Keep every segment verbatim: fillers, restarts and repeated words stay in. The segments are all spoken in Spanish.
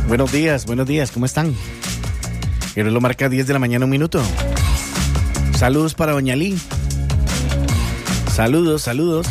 Buenos días, buenos días, ¿cómo están? El reloj marca diez de la mañana, un minuto. Saludos para Doña Lee. Saludos, saludos.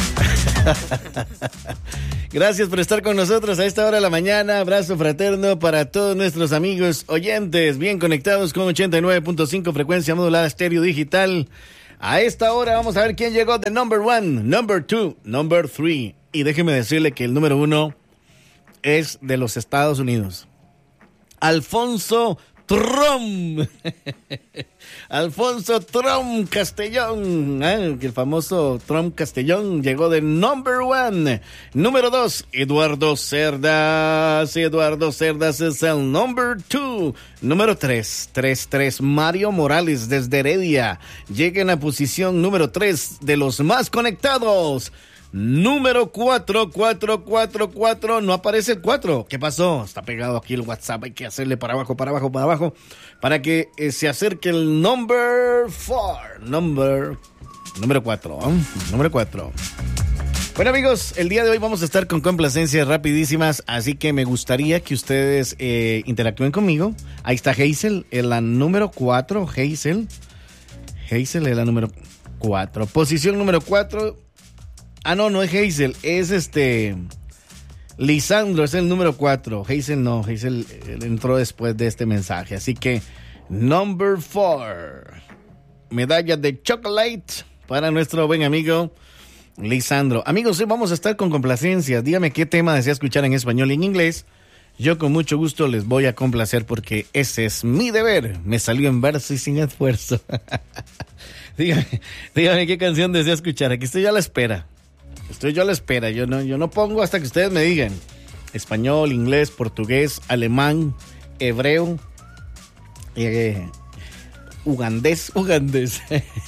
Gracias por estar con nosotros a esta hora de la mañana. Abrazo fraterno para todos nuestros amigos oyentes, bien conectados con ochenta y nueve punto cinco frecuencia modulada estéreo digital. A esta hora vamos a ver quién llegó de number one, number two, number three. Y déjeme decirle que el número uno es de los Estados Unidos. Alfonso Trump. Alfonso Trump Castellón. ¿eh? El famoso Trump Castellón llegó de number one. Número dos, Eduardo Cerdas. Eduardo Cerdas es el number two. Número tres, tres, tres, Mario Morales desde Heredia. Llega en la posición número tres de los más conectados. Número cuatro, cuatro, cuatro, cuatro, no aparece el cuatro. ¿Qué pasó? Está pegado aquí el WhatsApp, hay que hacerle para abajo, para abajo, para abajo, para que eh, se acerque el number four, number, número cuatro, ¿eh? número cuatro. Bueno amigos, el día de hoy vamos a estar con complacencias rapidísimas, así que me gustaría que ustedes eh, interactúen conmigo. Ahí está Hazel, en la número cuatro, Hazel. Hazel es la número cuatro. Posición número cuatro. Ah, no, no es Hazel, es este... Lisandro es el número cuatro. Hazel no, Hazel entró después de este mensaje. Así que, number four. Medalla de chocolate para nuestro buen amigo Lisandro. Amigos, hoy vamos a estar con complacencias. Dígame qué tema desea escuchar en español y en inglés. Yo con mucho gusto les voy a complacer porque ese es mi deber. Me salió en verso y sin esfuerzo. dígame, dígame qué canción desea escuchar. Aquí estoy a la espera. Estoy yo a la espera, yo no, yo no pongo hasta que ustedes me digan. Español, inglés, portugués, alemán, hebreo, eh, ugandés, ugandés,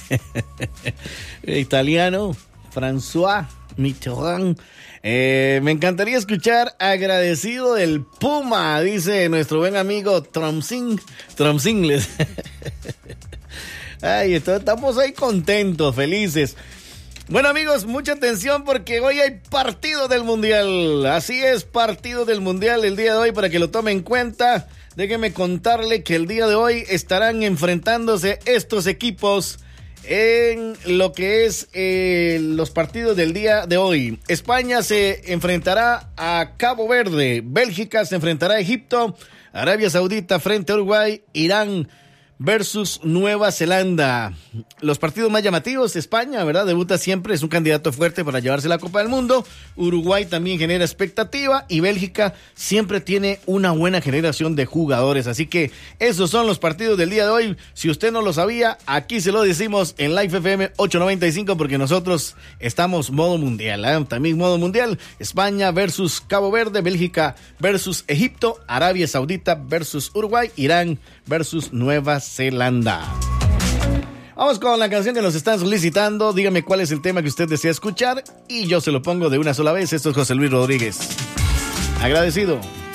italiano, François Mitterrand. Eh, me encantaría escuchar Agradecido del Puma, dice nuestro buen amigo Tromsing, Tromsingles. Ay, entonces estamos ahí contentos, felices. Bueno amigos, mucha atención porque hoy hay partido del Mundial. Así es, partido del Mundial el día de hoy para que lo tome en cuenta. Déjeme contarle que el día de hoy estarán enfrentándose estos equipos en lo que es eh, los partidos del día de hoy. España se enfrentará a Cabo Verde, Bélgica se enfrentará a Egipto, Arabia Saudita frente a Uruguay, Irán versus Nueva Zelanda. Los partidos más llamativos, España, ¿verdad? Debuta siempre, es un candidato fuerte para llevarse la Copa del Mundo. Uruguay también genera expectativa y Bélgica siempre tiene una buena generación de jugadores. Así que esos son los partidos del día de hoy. Si usted no lo sabía, aquí se lo decimos en Live F M ochocientos noventa y cinco porque nosotros estamos modo mundial, ¿eh? También modo mundial. España versus Cabo Verde, Bélgica versus Egipto, Arabia Saudita versus Uruguay, Irán versus Nueva Zelanda. Vamos con la canción que nos están solicitando. Dígame cuál es el tema que usted desea escuchar y yo se lo pongo de una sola vez. Esto es José Luis Rodríguez. Agradecido.